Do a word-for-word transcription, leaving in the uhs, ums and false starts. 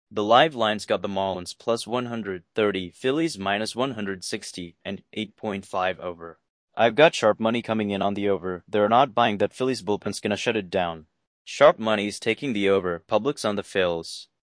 The live lines got the Marlins plus one hundred thirty, Phillies minus one hundred sixty, and eight point five over. I've got sharp money coming in on the over. They're not buying that Phillies bullpen's gonna shut it down. Sharp money's taking the over, public's on the Phils.